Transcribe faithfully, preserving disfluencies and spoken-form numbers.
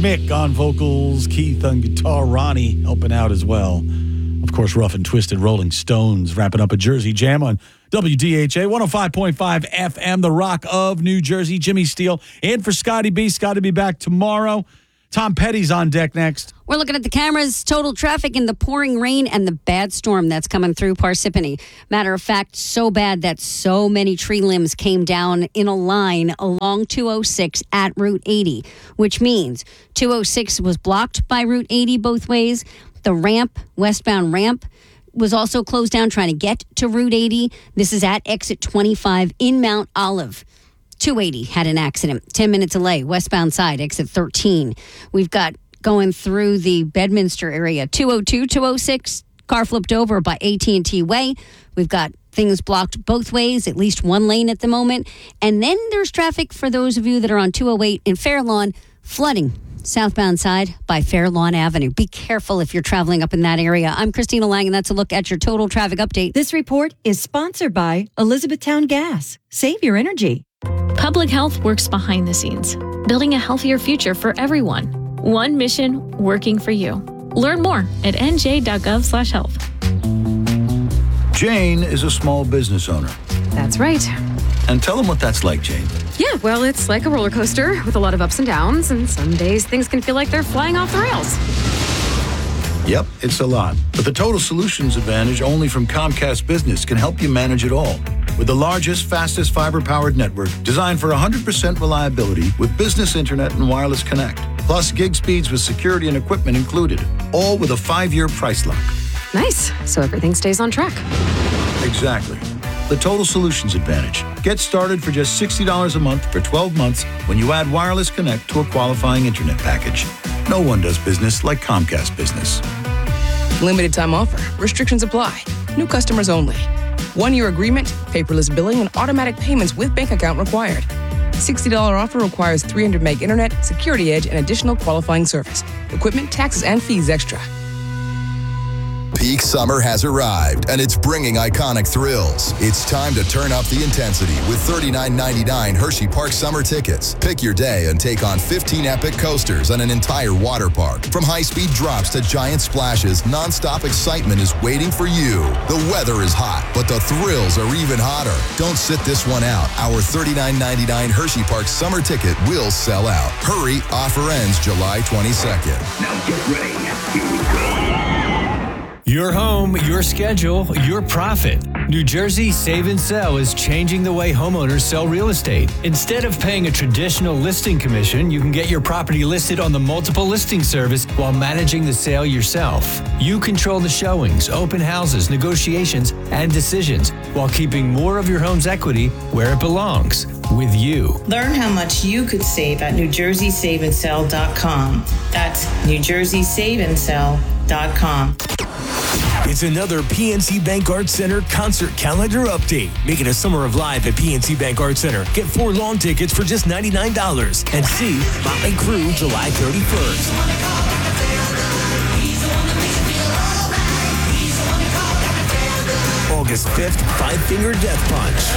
Mick on vocals, Keith on guitar, Ronnie helping out as well. Of course, Rough and Twisted Rolling Stones wrapping up a Jersey Jam on W D H A one oh five point five F M, the Rock of New Jersey. Jimmy Steele in for Scotty B. Scotty be back tomorrow. Tom Petty's on deck next. We're looking at the cameras, total traffic in the pouring rain and the bad storm that's coming through Parsippany. Matter of fact, so bad that so many tree limbs came down in a line along two oh six at Route eighty, which means two oh six was blocked by Route eighty both ways. The ramp, westbound ramp, was also closed down trying to get to Route eighty. This is at exit twenty-five in Mount Olive. two eighty had an accident. ten minute delay, westbound side, exit thirteen. We've got going through the Bedminster area. two oh two, two oh six, car flipped over by A T and T Way. We've got things blocked both ways, at least one lane at the moment. And then there's traffic for those of you that are on two oh eight in Fairlawn, flooding southbound side by Fairlawn Avenue. Be careful if you're traveling up in that area. I'm Christina Lang, and that's a look at your total traffic update. This report is sponsored by Elizabethtown Gas. Save your energy. Public health works behind the scenes, building a healthier future for everyone. One mission working for you. Learn more at n j dot gov slash health. Jane is a small business owner. That's right. And tell them what that's like, Jane. Yeah, well, it's like a roller coaster with a lot of ups and downs, and some days things can feel like they're flying off the rails. Yep, it's a lot. But the Total Solutions Advantage only from Comcast Business can help you manage it all. With the largest, fastest fiber-powered network designed for one hundred percent reliability with business internet and wireless connect. Plus gig speeds with security and equipment included. All with a five-year price lock. Nice. So everything stays on track. Exactly. The Total Solutions Advantage. Get started for just sixty dollars a month for twelve months when you add wireless connect to a qualifying internet package. No one does business like Comcast Business. Limited time offer. Restrictions apply. New customers only. One-year agreement, paperless billing, and automatic payments with bank account required. sixty dollars offer requires three hundred meg internet, security edge, and additional qualifying service. Equipment, taxes, and fees extra. Peak summer has arrived, and it's bringing iconic thrills. It's time to turn up the intensity with thirty-nine ninety-nine Hershey Park summer tickets. Pick your day and take on fifteen epic coasters and an entire water park. From high-speed drops to giant splashes, nonstop excitement is waiting for you. The weather is hot, but the thrills are even hotter. Don't sit this one out. Our thirty-nine ninety-nine Hershey Park summer ticket will sell out. Hurry, offer ends July twenty-second. Now get ready. Here we go. Your home, your schedule, your profit. New Jersey Save and Sell is changing the way homeowners sell real estate. Instead of paying a traditional listing commission, you can get your property listed on the multiple listing service while managing the sale yourself. You control the showings, open houses, negotiations, and decisions while keeping more of your home's equity where it belongs, with you. Learn how much you could save at new jersey save and sell dot com. That's new jersey save and sell dot com. It's another P N C Bank Arts Center concert calendar update. Make it a summer of live at P N C Bank Arts Center. Get four lawn tickets for just ninety-nine dollars and see Motley Crue July thirty-first. August fifth, Five Finger Death Punch.